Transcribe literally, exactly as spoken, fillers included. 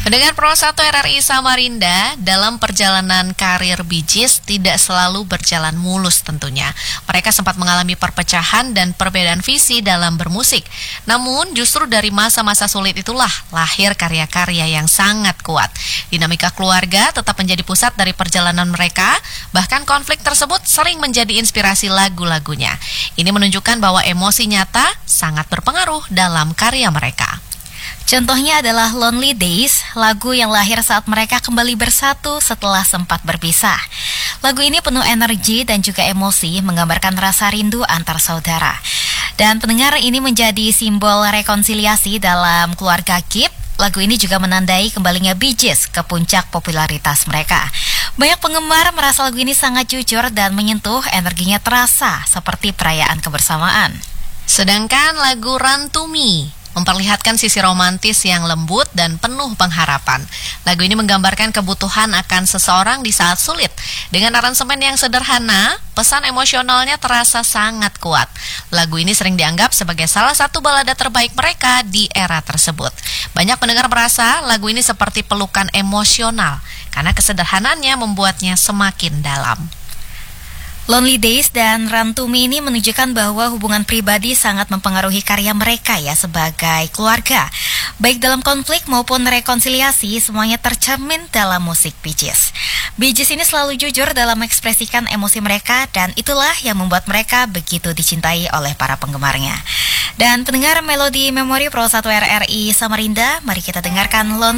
Pendengar Pro satu R R I Samarinda, dalam perjalanan karir Bee Gees tidak selalu berjalan mulus tentunya. Mereka sempat mengalami perpecahan dan perbedaan visi dalam bermusik. Namun justru dari masa-masa sulit itulah lahir karya-karya yang sangat kuat. Dinamika keluarga tetap menjadi pusat dari perjalanan mereka, bahkan konflik tersebut sering menjadi inspirasi lagu-lagunya. Ini menunjukkan bahwa emosi nyata sangat berpengaruh dalam karya mereka. Contohnya adalah Lonely Days, lagu yang lahir saat mereka kembali bersatu setelah sempat berpisah. Lagu ini penuh energi dan juga emosi, menggambarkan rasa rindu antar saudara. Dan pendengar, ini menjadi simbol rekonsiliasi dalam keluarga Gibb. Lagu ini juga menandai kembalinya Bee Gees ke puncak popularitas mereka. Banyak penggemar merasa lagu ini sangat jujur dan menyentuh, energinya terasa seperti perayaan kebersamaan. Sedangkan lagu Run to Me memperlihatkan sisi romantis yang lembut dan penuh pengharapan. Lagu ini menggambarkan kebutuhan akan seseorang di saat sulit. Dengan aransemen yang sederhana, pesan emosionalnya terasa sangat kuat. Lagu ini sering dianggap sebagai salah satu balada terbaik mereka di era tersebut. Banyak pendengar merasa lagu ini seperti pelukan emosional, karena kesederhanaannya membuatnya semakin dalam. Lonely Days dan Run to Me ini menunjukkan bahwa hubungan pribadi sangat mempengaruhi karya mereka ya sebagai keluarga. Baik dalam konflik maupun rekonsiliasi, semuanya tercermin dalam musik Bee Gees. Bee Gees ini selalu jujur dalam mengekspresikan emosi mereka, dan itulah yang membuat mereka begitu dicintai oleh para penggemarnya. Dan pendengar, melodi memori Pro satu R R I Samarinda, mari kita dengarkan Lonely